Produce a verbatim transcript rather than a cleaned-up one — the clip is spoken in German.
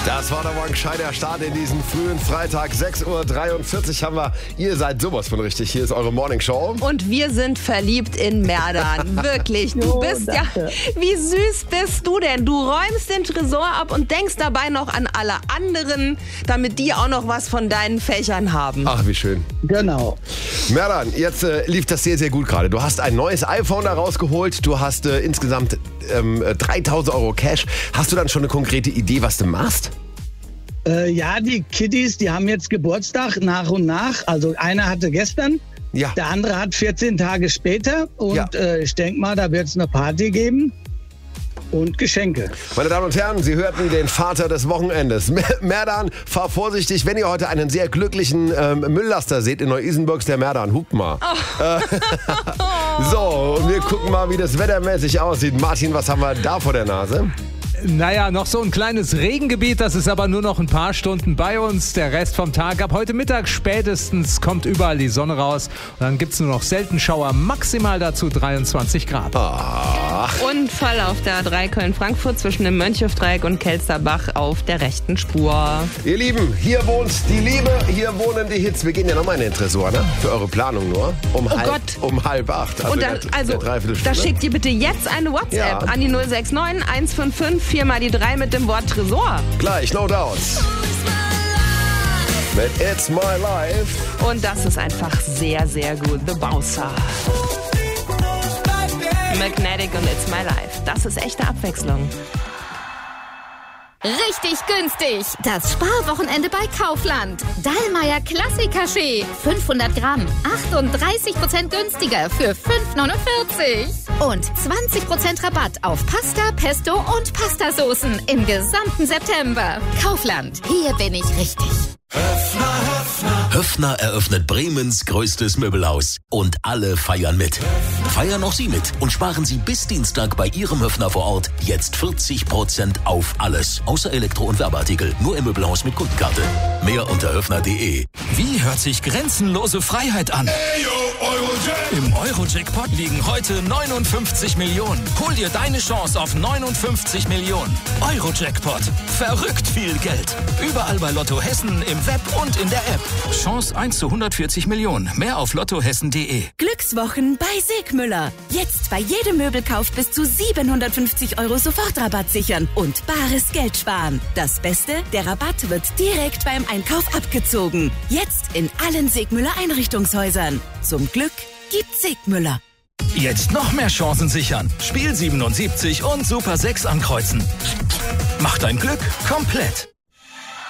Das war der Morgen gescheiter Start in diesen frühen Freitag. sechs Uhr dreiundvierzig haben wir. Ihr seid sowas von richtig. Hier ist eure Morning Show. Und wir sind verliebt in Merdan. Wirklich. Du Jo, bist danke. ja... Wie süß bist du denn? Du räumst den Tresor ab und denkst dabei noch an alle anderen, damit die auch noch was von deinen Fächern haben. Ach, wie schön. Genau. Merdan, jetzt äh, lief das sehr, sehr gut gerade. Du hast ein neues iPhone da rausgeholt. Du hast äh, insgesamt ähm, dreitausend Euro Cash. Hast du dann schon eine konkrete Idee, was du machst? Äh, ja, die Kiddies, die haben jetzt Geburtstag nach und nach. Also einer hatte gestern, Ja. der andere hat vierzehn Tage später. Und Ja. äh, ich denke mal, da wird es eine Party geben und Geschenke. Meine Damen und Herren, Sie hörten den Vater des Wochenendes. Mer- Merdan, fahr vorsichtig, wenn ihr heute einen sehr glücklichen ähm, Mülllaster seht in Neu-Isenburg, der Merdan, hupt mal. Äh, so, und wir gucken mal, wie das wettermäßig aussieht. Martin, was haben wir da vor der Nase? Naja, noch so ein kleines Regengebiet, das ist aber nur noch ein paar Stunden bei uns. Der Rest vom Tag, ab heute Mittag spätestens, kommt überall die Sonne raus. Und dann gibt es nur noch selten Schauer, maximal dazu dreiundzwanzig Grad. Unfall auf der A drei Köln-Frankfurt zwischen dem Mönchhofdreieck und Kelsterbach auf der rechten Spur. Ihr Lieben, hier wohnt die Liebe, hier wohnen die Hits. Wir gehen ja nochmal in den Tresor, ne? Für eure Planung nur. Um, Oh halb, Gott. um halb acht. Also Und da, in der, also, in der Dreiviertelstunde. da schickt ihr bitte jetzt eine WhatsApp Ja. an die null sechs neun eins fünf fünf vier mal die drei mit dem Wort Tresor. Gleich, no doubts. Mit It's My Life. Und das ist einfach sehr, sehr gut. The Bouncer. Magnetic und It's My Life. Das ist echte Abwechslung. Richtig günstig. Das Sparwochenende bei Kaufland. Dallmayr Klassikaschee. fünfhundert Gramm. achtunddreißig Prozent günstiger für fünf neunundvierzig. Und zwanzig Prozent Rabatt auf Pasta, Pesto und Pastasoßen im gesamten September. Kaufland. Hier bin ich richtig. Höffner eröffnet Bremens größtes Möbelhaus. Und alle feiern mit. Feiern auch Sie mit und sparen Sie bis Dienstag bei Ihrem Höffner vor Ort jetzt vierzig Prozent auf alles. Außer Elektro- und Werbeartikel. Nur im Möbelhaus mit Kundenkarte. Mehr unter höffner punkt de. Wie hört sich grenzenlose Freiheit an? Im Euro-Jackpot liegen heute neunundfünfzig Millionen. Hol dir deine Chance auf neunundfünfzig Millionen. Euro-Jackpot. Verrückt viel Geld. Überall bei Lotto Hessen, im Web und in der App. Chance eins zu hundertvierzig Millionen. Mehr auf lottohessen punkt de. Glückswochen bei Segmüller. Jetzt bei jedem Möbelkauf bis zu siebenhundertfünfzig Euro Sofortrabatt sichern und bares Geld sparen. Das Beste, der Rabatt wird direkt beim Einkauf abgezogen. Jetzt in allen Segmüller Einrichtungshäusern. Zum Glück gibt's Segmüller. Jetzt noch mehr Chancen sichern. Spiel siebenundsiebzig und Super sechs ankreuzen. Mach dein Glück komplett.